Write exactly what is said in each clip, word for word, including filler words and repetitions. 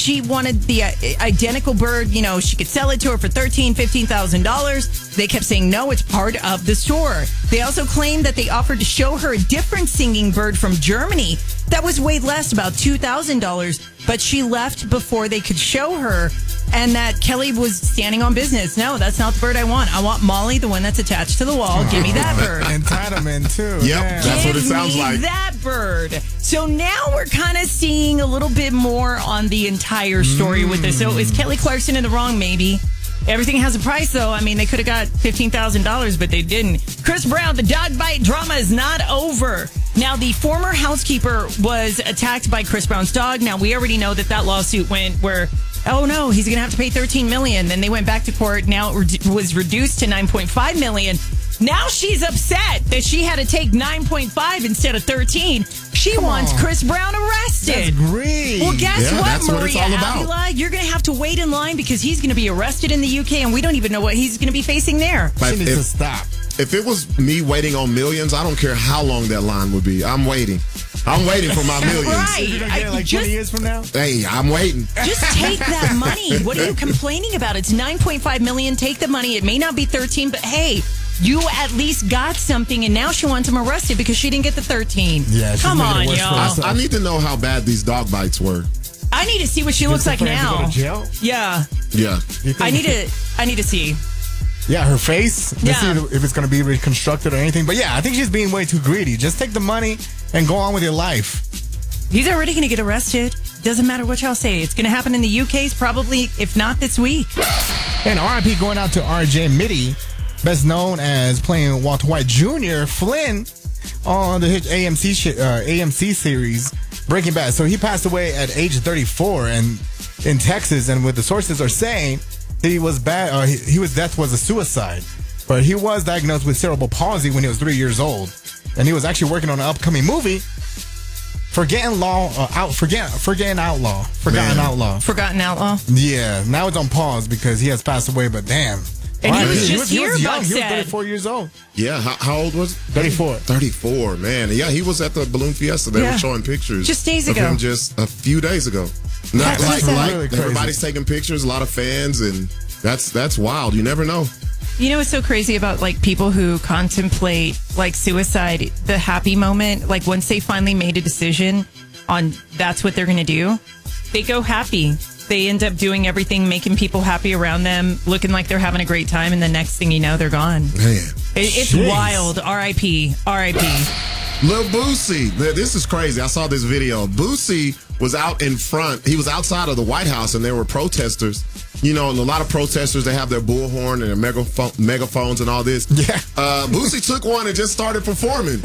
she wanted the uh, identical bird. You know, she could sell it to her for thirteen thousand dollars, fifteen thousand dollars. They kept saying, no, it's part of the store. They also claimed that they offered to show her a different singing bird from Germany that was way less, about two thousand dollars. But she left before they could show her, and that Kelly was standing on business. No, that's not the bird I want. I want Molly, the one that's attached to the wall. Give me that bird. Entitlement, too. Yep, yeah. That's Give what it sounds me like. that bird. So now we're kind of seeing a little bit more on the entire story mm. with this. So is Kelly Clarkson in the wrong? Maybe. Everything has a price, though. I mean, they could have got fifteen thousand dollars, but they didn't. Chris Brown, the dog bite drama is not over. Now, the former housekeeper was attacked by Chris Brown's dog. Now, we already know that that lawsuit went where, oh, no, he's going to have to pay thirteen million dollars. Then they went back to court. Now it was reduced to nine point five million dollars. Now she's upset that she had to take nine point five instead of thirteen. She Come wants on. Chris Brown arrested. That's great. Well, guess yeah, what, that's Maria what it's all about. Avila? You're going to have to wait in line because he's going to be arrested in the U K, and we don't even know what he's going to be facing there. She needs if, to stop. If it was me waiting on millions, I don't care how long that line would be. I'm waiting. I'm waiting for my millions. Right. So you're going to get it like just, twenty years from now? Hey, I'm waiting. Just take that money. What are you complaining about? It's nine point five million dollars. Take the money. It may not be thirteen, but hey, you at least got something, and now she wants him arrested because she didn't get the thirteen. Yeah, she's Come making on, it worse for y'all. herself. I, I need to know how bad these dog bites were. I need to see what she looks like now. To go to jail? Yeah. Yeah. I need to. I need to see. Yeah, her face. Let's Yeah. see if it's going to be reconstructed or anything. But yeah, I think she's being way too greedy. Just take the money and go on with your life. He's already going to get arrested. Doesn't matter what y'all say. It's going to happen in the U K, probably, if not this week. And R I P going out to R J Mitty, best known as playing Walter White Junior Flynn on the hit A M C sh- uh, A M C series Breaking Bad. So he passed away at age thirty-four and in Texas, and what the sources are saying, he was bad. Uh, he, he was death was a suicide, but he was diagnosed with cerebral palsy when he was three years old, and he was actually working on an upcoming movie. Forgetting law uh, out, forget, forgetting outlaw, forgotten Man. outlaw, Forgotten outlaw. Yeah, now it's on pause because he has passed away. But damn, And he Right. was he just was, he here, was young. Buck He was said. thirty-four years old. Yeah. How, how old was it? thirty-four. thirty-four, man. Yeah, he was at the Balloon Fiesta. They Yeah. were showing pictures. Just days of ago. him just a few days ago. Not That's like, really like crazy. everybody's taking pictures, a lot of fans, and that's that's wild. You never know. You know what's so crazy about like people who contemplate like suicide, the happy moment, like once they finally made a decision on that's what they're going to do, they go happy. They end up doing everything, making people happy around them, looking like they're having a great time, and the next thing you know, they're gone. Man. It, it's Jeez. wild. R I P. R I P. Lil Boosie, th- this is crazy. I saw this video. Boosie was out in front. He was outside of the White House, and there were protesters. You know, and a lot of protesters, they have their bullhorn and their megaphone, megaphones and all this. Yeah. Uh, Boosie took one and just started performing.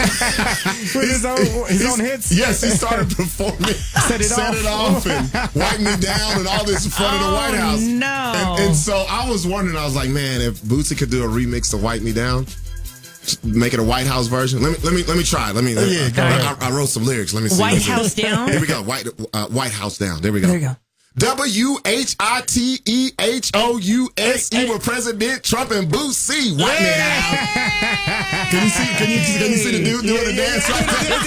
With his own, his own hits. Yes, he started performing. Set it Set off. it off and wipe me down and all this in front of the White House. no. And, and so I was wondering, I was like, man, if Boosie could do a remix to Wipe Me Down, just make it a White House version. Let me let me let me try. Let me. Let me Yeah, I, go I, ahead. I wrote some lyrics. Let me see. White Let me see. House down? Here we go. White uh, White House down. There we go. There you go. W H I T E H O U S E with President Trump and Boosie. Wipe me down. Can you see? Can you can you see the dude doing the dance right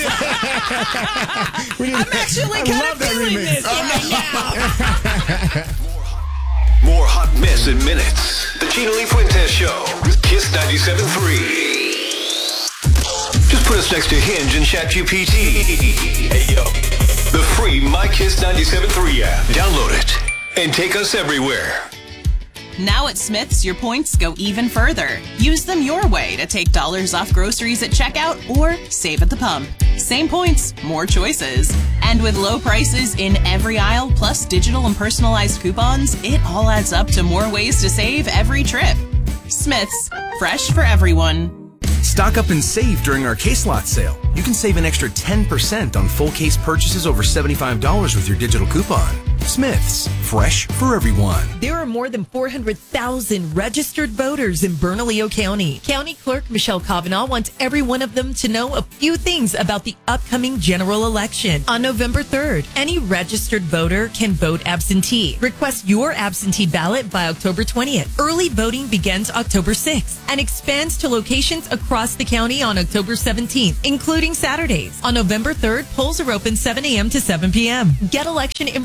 there? I'm actually I kind love of that feeling remix. this right now. More hot mess in minutes. The Chino Lee Fuentes Show. Kiss ninety-seven point three. Just put us next to Hinge and ChatGPT. Hey, yo. The free My Kiss ninety-seven point three app. Download it and take us everywhere. Now at Smith's, your points go even further. Use them your way to take dollars off groceries at checkout or save at the pump. Same points, more choices. And with low prices in every aisle, plus digital and personalized coupons, it all adds up to more ways to save every trip. Smith's, fresh for everyone. Stock up and save during our Case Lot sale. You can save an extra ten percent on full case purchases over seventy-five dollars with your digital coupon. Smith's, fresh for everyone. There are more than four hundred thousand registered voters in Bernalillo County. County Clerk Michelle Kavanaugh wants every one of them to know a few things about the upcoming general election. On November third, any registered voter can vote absentee. Request your absentee ballot by October twentieth. Early voting begins October sixth and expands to locations across the county on October seventeenth, including Saturdays. On November third, polls are open seven a.m. to seven p.m. Get election information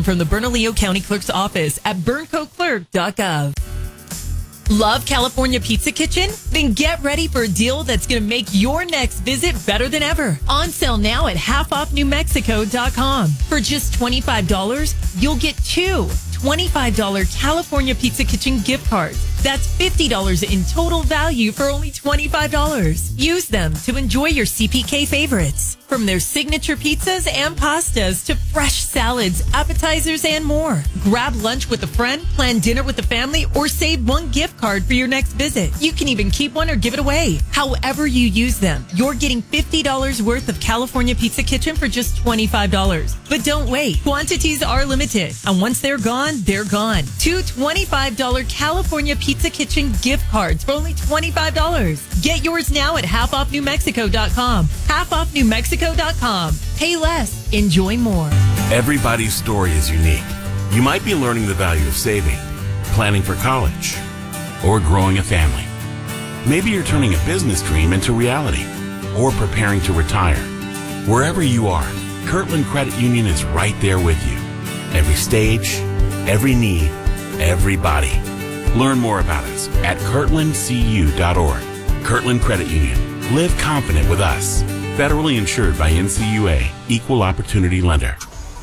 notification from the Bernalillo County Clerk's office at burnco clerk dot gov. Love California Pizza Kitchen? Then get ready for a deal that's going to make your next visit better than ever. On sale now at half off new mexico dot com. For just twenty-five dollars, you'll get two twenty-five dollars California Pizza Kitchen gift cards. That's fifty dollars in total value for only twenty-five dollars. Use them to enjoy your C P K favorites. From their signature pizzas and pastas to fresh salads, appetizers, and more. Grab lunch with a friend, plan dinner with the family, or save one gift card for your next visit. You can even keep one or give it away. However you use them, you're getting fifty dollars worth of California Pizza Kitchen for just twenty-five dollars. But don't wait. Quantities are limited. And once they're gone, they're gone. Two twenty-five dollars California Pizza Kitchen gift cards for only twenty-five dollars. Get yours now at half off new mexico dot com. half off new mexico dot com. Pay less. Enjoy more. Everybody's story is unique. You might be learning the value of saving, planning for college, or growing a family. Maybe you're turning a business dream into reality, or preparing to retire. Wherever you are, Kirtland Credit Union is right there with you. Every stage, every need, everybody. Learn more about us at kirtland c u dot org. Kirtland Credit Union. Live confident with us. Federally insured by N C U A. Equal Opportunity Lender.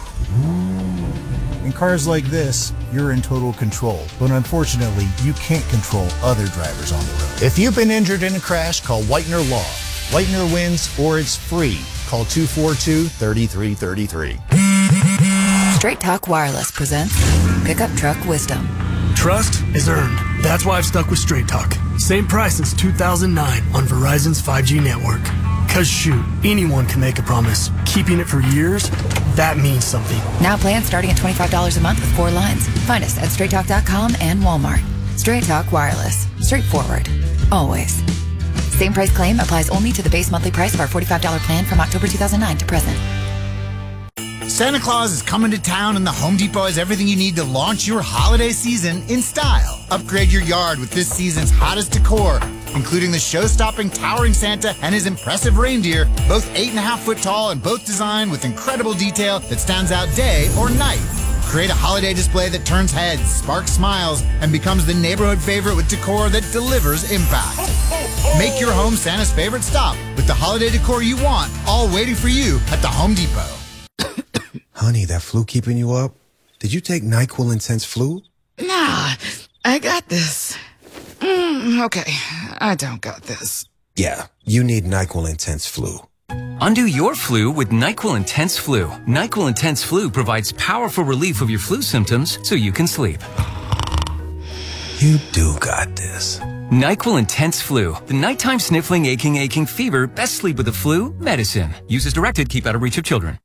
In cars like this, you're in total control. But unfortunately, you can't control other drivers on the road. If you've been injured in a crash, call Whitener Law. Whitener wins or it's free. Call two four two, three three three three. Straight Talk Wireless presents Pickup Truck Wisdom. Trust is earned. That's why I've stuck with Straight Talk. Same price since two thousand nine on Verizon's five G network. Cause shoot, anyone can make a promise. Keeping it for years, that means something. Now plans starting at twenty-five dollars a month with four lines. Find us at straight talk dot com and Walmart. Straight Talk Wireless. Straightforward. Always. Same price claim applies only to the base monthly price of our forty-five dollars plan from October two thousand nine to present. Santa Claus is coming to town and the Home Depot has everything you need to launch your holiday season in style. Upgrade your yard with this season's hottest decor, including the show-stopping towering Santa and his impressive reindeer, both eight and a half foot tall and both designed with incredible detail that stands out day or night. Create a holiday display that turns heads, sparks smiles, and becomes the neighborhood favorite with decor that delivers impact. Make your home Santa's favorite stop with the holiday decor you want, all waiting for you at the Home Depot. Honey, that flu keeping you up? Did you take NyQuil Intense Flu? Nah, I got this. Mm, okay, I don't got this. Yeah, you need NyQuil Intense Flu. Undo your flu with NyQuil Intense Flu. NyQuil Intense Flu provides powerful relief of your flu symptoms so you can sleep. You do got this. NyQuil Intense Flu. The nighttime sniffling, aching, aching fever. Best sleep with the flu medicine. Use as directed. Keep out of reach of children.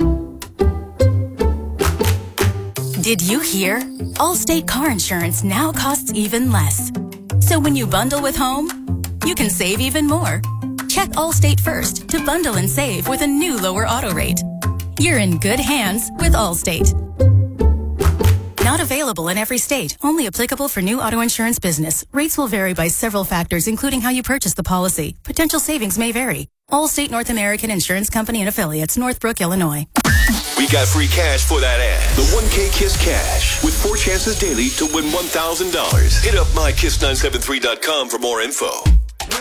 Did you hear? Allstate car insurance now costs even less. So when you bundle with home, you can save even more. Check Allstate first to bundle and save with a new lower auto rate. You're in good hands with Allstate. Not available in every state. Only applicable for new auto insurance business. Rates will vary by several factors, including how you purchase the policy. Potential savings may vary. Allstate North American Insurance Company and Affiliates, Northbrook, Illinois. We got free cash for that ad. The one K Kiss Cash with four chances daily to win one thousand dollars. Hit up my kiss nine seven three dot com for more info.